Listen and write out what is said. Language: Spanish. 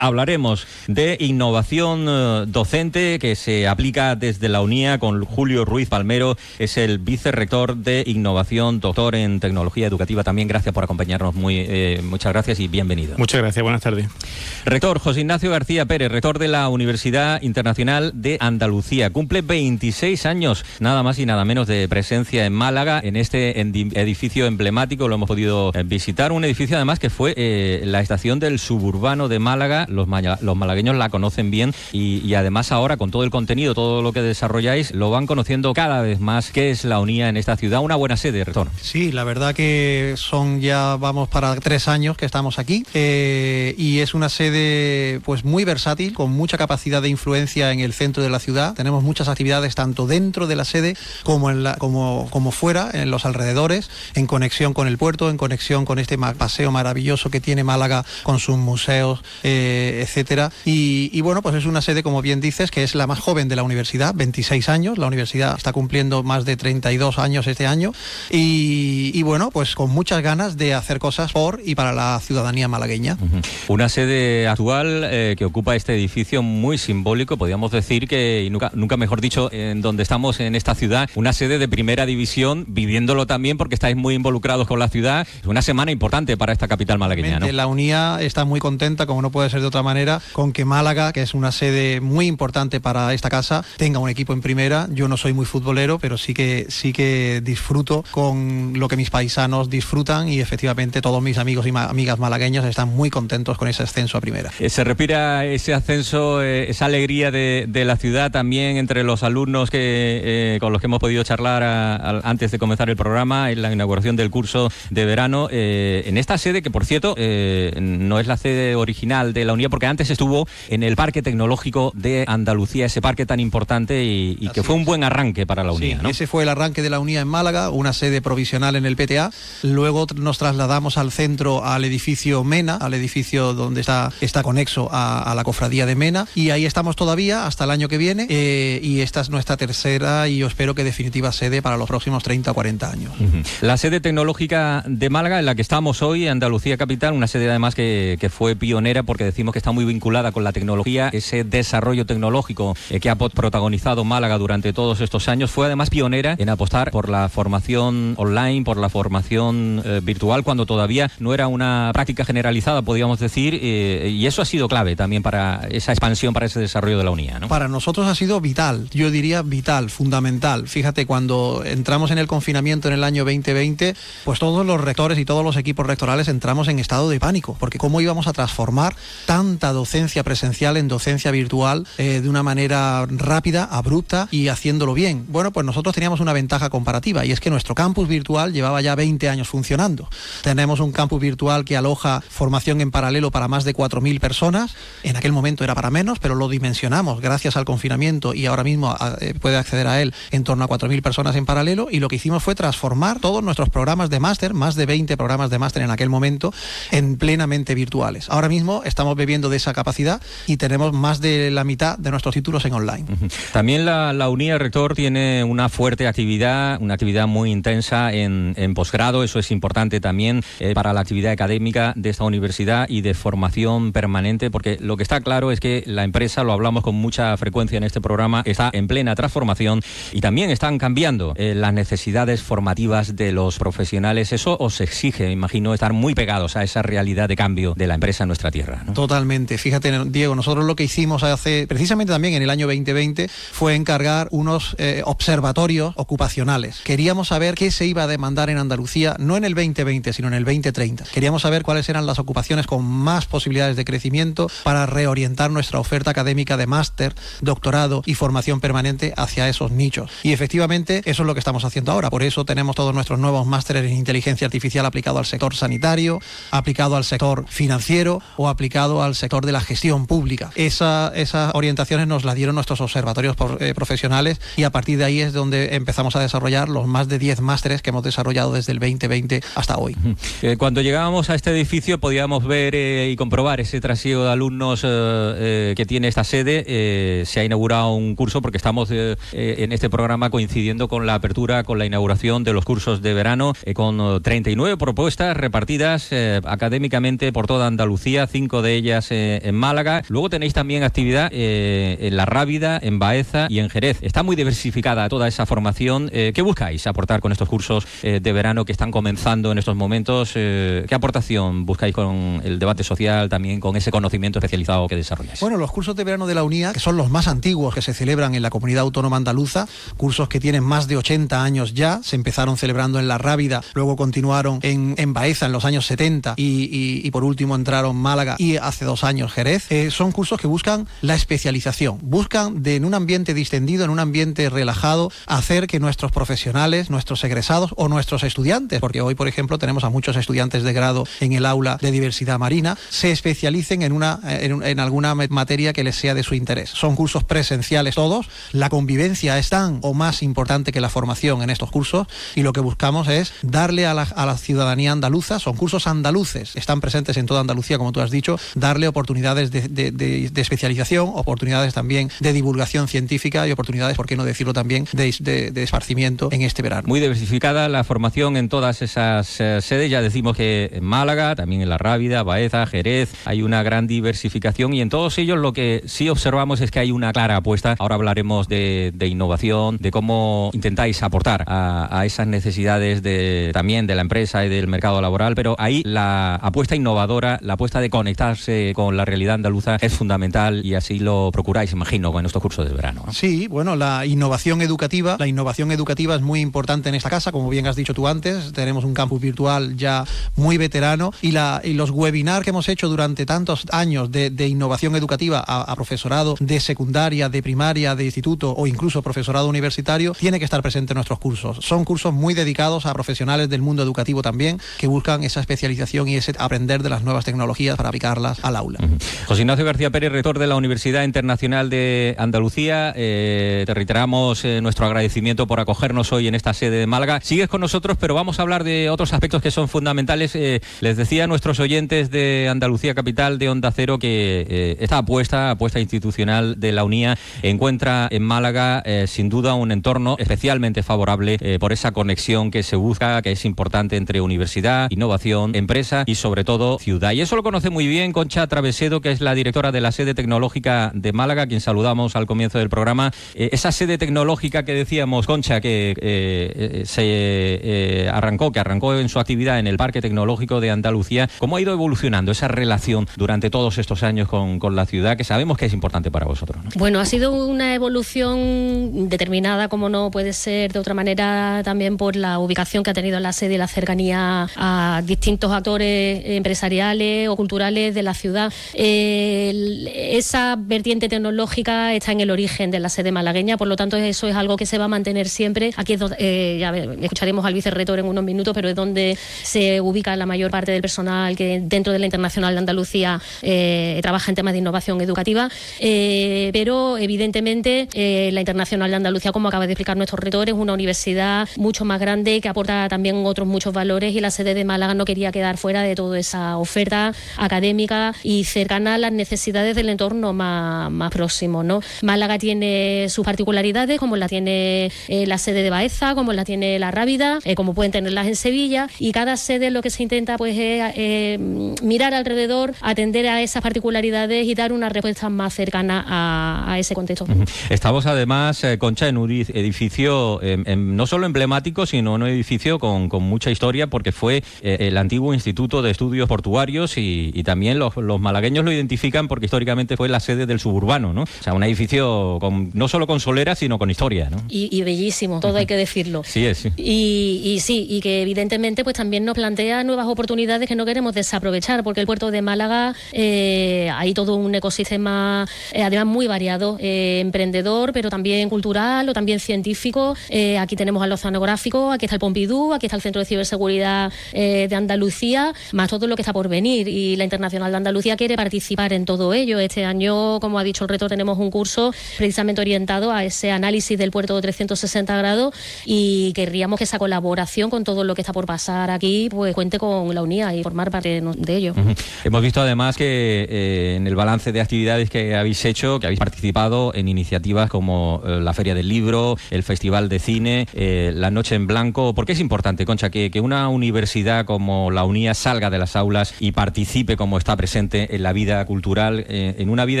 Hablaremos de innovación docente que se aplica desde la UNIA con Julio Ruiz Palmero, es el vicerrector de innovación, doctor en tecnología educativa. También gracias por acompañarnos, muchas gracias y bienvenido. Muchas gracias, buenas tardes. Rector José Ignacio García Pérez, rector de la Universidad Internacional de Andalucía. Cumple 26 años, nada más y nada menos, de presencia en Málaga, en este edificio emblemático. Lo hemos podido visitar, un edificio además que fue la estación del suburbano de Málaga. Los malagueños la conocen bien y además ahora con todo el contenido, todo lo que desarrolláis, lo van conociendo cada vez más. ¿Qué es la UNIA en esta ciudad? Una buena sede, rector. Sí, la verdad que vamos para 3 años que estamos aquí y es una sede pues muy versátil, con mucha capacidad de influencia en el centro de la ciudad. Tenemos muchas actividades tanto dentro de la sede como fuera, en los alrededores, en conexión con el puerto, en conexión con este paseo maravilloso que tiene Málaga con sus museos, etcétera. Y bueno, pues es una sede, como bien dices, que es la más joven de la universidad, 26 años. La universidad está cumpliendo más de 32 años este año y bueno, pues con muchas ganas de hacer cosas por y para la ciudadanía malagueña. Una sede actual que ocupa este edificio muy simbólico, podríamos decir que, y nunca mejor dicho, en donde estamos en esta ciudad, una sede de primera división, viviéndolo también porque estáis muy involucrados con la ciudad. Es una semana importante para esta capital malagueña, ¿no? La UNIA está muy contenta, como no puede ser de otra manera, con que Málaga, que es una sede muy importante para esta casa, tenga un equipo en primera. Yo no soy muy futbolero, pero sí que disfruto con lo que mis paisanos disfrutan y efectivamente todos mis amigos y amigas malagueños están muy contentos con ese ascenso a primera. Se respira ese ascenso, esa alegría de la ciudad también entre los alumnos con los que hemos podido charlar antes de comenzar el programa, en la inauguración del curso de verano, en esta sede que, por cierto, no es la sede original de la UNIA, porque antes estuvo en el Parque Tecnológico de Andalucía, ese parque tan importante y que fue un buen arranque para la UNIA, sí, ¿no? Ese fue el arranque de la UNIA en Málaga, una sede provisional en el PTA. Luego nos trasladamos al centro, al edificio Mena, al edificio donde está conexo a la cofradía de Mena, y ahí estamos todavía hasta el año que viene, y esta es nuestra tercera y yo espero que definitiva sede para los próximos 30 o 40 años. La sede tecnológica de Málaga, en la que estamos hoy, Andalucía Capital, una sede además que fue pionera porque decimos que está muy vinculada con la tecnología, ese desarrollo tecnológico que ha protagonizado Málaga durante todos estos años. Fue además pionera en apostar por la formación online, por la formación virtual, cuando todavía no era una práctica generalizada, podríamos decir, y eso ha sido clave también para esa expansión, para ese desarrollo de la UNIA, ¿no? Para nosotros ha sido vital, yo diría vital, fundamental. Fíjate, cuando entramos en el confinamiento en el año 2020, pues todos los rectores y todos los equipos rectorales entramos en estado de pánico, porque cómo íbamos a transformar tanta docencia presencial en docencia virtual de una manera rápida, abrupta y haciéndolo bien. Bueno, pues nosotros teníamos una ventaja comparativa, y es que nuestro campus virtual llevaba ya 20 años funcionando. Tenemos un campus virtual que aloja formación en paralelo para más de 4.000 personas. En aquel momento era para menos, pero lo dimensionamos gracias al confinamiento y ahora mismo puede acceder a él en torno a 4.000 personas en paralelo, y lo que hicimos fue transformar todos nuestros programas de máster, más de 20 programas de máster en aquel momento, en plenamente virtuales. Ahora mismo estamos bebiendo de esa capacidad y tenemos más de la mitad de nuestros títulos en online. También la UNIA, rector, tiene una fuerte actividad, una actividad muy intensa en posgrado. Eso es importante también para la actividad académica de esta universidad y de formación permanente, porque lo que está claro es que la empresa, lo hablamos con mucha frecuencia en este programa, está en plena transformación y también están cambiando las necesidades formativas de los profesionales. Eso os exige, imagino, estar muy pegados a esa realidad de cambio de la empresa en nuestra tierra, ¿no? Totalmente. Fíjate, Diego, nosotros lo que hicimos precisamente también en el año 2020, fue encargar unos observatorios ocupacionales. Queríamos saber qué se iba a demandar en Andalucía, no en el 2020, sino en el 2030. Queríamos saber cuáles eran las ocupaciones con más posibilidades de crecimiento para reorientar nuestra oferta académica de máster, doctorado y formación permanente hacia esos nichos. Y efectivamente, eso es lo que estamos haciendo ahora. Por eso tenemos todos nuestros nuevos másteres en inteligencia artificial aplicado al sector sanitario, aplicado al sector financiero o aplicado al sector de la gestión pública. Esas orientaciones nos las dieron nuestros observatorios profesionales, y a partir de ahí es donde empezamos a desarrollar los más de 10 másteres que hemos desarrollado desde el 2020 hasta hoy. Cuando llegábamos a este edificio podíamos ver y comprobar ese trasiego de alumnos que tiene esta sede. Se ha inaugurado un curso porque estamos en este programa coincidiendo con la apertura, con la inauguración de los cursos de verano, con 39 propuestas repartidas académicamente por toda Andalucía, 5 de ellas desarrollas en Málaga. Luego tenéis también actividad en La Rábida, en Baeza y en Jerez. Está muy diversificada toda esa formación. ¿Qué buscáis aportar con estos cursos de verano que están comenzando en estos momentos? ¿Qué aportación buscáis con el debate social, también con ese conocimiento especializado que desarrolláis? Bueno, los cursos de verano de la UNIA, que son los más antiguos que se celebran en la comunidad autónoma andaluza, cursos que tienen más de 80 años ya, se empezaron celebrando en La Rábida, luego continuaron en Baeza en los años 70 y por último entraron Málaga y hace 2 años Jerez. Son cursos que buscan la especialización, buscan en un ambiente distendido, en un ambiente relajado, hacer que nuestros profesionales, nuestros egresados o nuestros estudiantes, porque hoy, por ejemplo, tenemos a muchos estudiantes de grado en el aula de diversidad marina, se especialicen en alguna materia que les sea de su interés. Son cursos presenciales todos, la convivencia es tan o más importante que la formación en estos cursos y lo que buscamos es darle a la ciudadanía andaluza, son cursos andaluces, están presentes en toda Andalucía, como tú has dicho, darle oportunidades de especialización, oportunidades también de divulgación científica y oportunidades, por qué no decirlo también, de esparcimiento en este verano. Muy diversificada la formación en todas esas sedes, ya decimos que en Málaga, también en La Rábida, Baeza, Jerez, hay una gran diversificación y en todos ellos lo que sí observamos es que hay una clara apuesta. Ahora hablaremos de innovación, de cómo intentáis aportar a esas necesidades también de la empresa y del mercado laboral, pero ahí la apuesta innovadora, la apuesta de conectarse con la realidad andaluza es fundamental y así lo procuráis, imagino, con estos cursos de verano, ¿no? Sí, bueno, la innovación educativa es muy importante en esta casa, como bien has dicho tú antes, tenemos un campus virtual ya muy veterano y los webinars que hemos hecho durante tantos años de innovación educativa a profesorado de secundaria, de primaria, de instituto o incluso profesorado universitario, tiene que estar presente en nuestros cursos. Son cursos muy dedicados a profesionales del mundo educativo también, que buscan esa especialización y ese aprender de las nuevas tecnologías para aplicarlas al aula. José Ignacio García Pérez, rector de la Universidad Internacional de Andalucía, te reiteramos nuestro agradecimiento por acogernos hoy en esta sede de Málaga. Sigues con nosotros, pero vamos a hablar de otros aspectos que son fundamentales. Les decía a nuestros oyentes de Andalucía Capital, de Onda Cero, que esta apuesta institucional de la UNIA encuentra en Málaga sin duda un entorno especialmente favorable por esa conexión que se busca, que es importante entre universidad, innovación, empresa y sobre todo ciudad. Y eso lo conoce muy bien Concha Travesedo, que es la directora de la sede tecnológica de Málaga, a quien saludamos al comienzo del programa. Esa sede tecnológica que decíamos, Concha, que arrancó en su actividad en el Parque Tecnológico de Andalucía. ¿Cómo ha ido evolucionando esa relación durante todos estos años con la ciudad, que sabemos que es importante para vosotros, ¿no? Bueno, ha sido una evolución determinada, como no puede ser de otra manera, también por la ubicación que ha tenido la sede y la cercanía a distintos actores empresariales o culturales de la ciudad. Esa vertiente tecnológica está en el origen de la sede malagueña, por lo tanto eso es algo que se va a mantener siempre. Aquí es donde, ya escucharemos al vicerrector en unos minutos, pero es donde se ubica la mayor parte del personal que dentro de la Internacional de Andalucía trabaja en temas de innovación educativa, pero evidentemente la Internacional de Andalucía, como acaba de explicar nuestro rector, es una universidad mucho más grande que aporta también otros muchos valores, y la sede de Málaga no quería quedar fuera de toda esa oferta académica y cercana a las necesidades del entorno más próximo, ¿no? Málaga tiene sus particularidades, como la tiene la sede de Baeza, como la tiene La Rábida, como pueden tenerlas en Sevilla, y cada sede lo que se intenta pues es mirar alrededor, atender a esas particularidades y dar una respuesta más cercana a ese contexto. Estamos además, Concha, en un edificio no solo emblemático, sino un edificio con mucha historia, porque fue el antiguo Instituto de Estudios Portuarios y también los malagueños lo identifican porque históricamente fue la sede del suburbano, ¿no? O sea, un edificio no solo con solera, sino con historia, ¿no? Y bellísimo, todo hay que decirlo. Sí, es. Sí. Y que evidentemente pues también nos plantea nuevas oportunidades que no queremos desaprovechar, porque el puerto de Málaga hay todo un ecosistema además muy variado, emprendedor, pero también cultural o también científico. Aquí tenemos al oceanográfico, aquí está el Pompidou, aquí está el Centro de Ciberseguridad de Andalucía, más todo lo que está por venir, y la Internacional de Andalucía quiere participar en todo ello. Este año, como ha dicho el rector, tenemos un curso precisamente orientado a ese análisis del puerto de 360 grados, y querríamos que esa colaboración con todo lo que está por pasar aquí pues cuente con la UNIA y formar parte de ello. Hemos visto además que en el balance de actividades que habéis hecho, que habéis participado en iniciativas como la Feria del Libro, el Festival de Cine, la Noche en Blanco. ¿Por qué es importante, Concha, que una universidad como la UNIA salga de las aulas y participe como está presente presente en la vida cultural, en una vida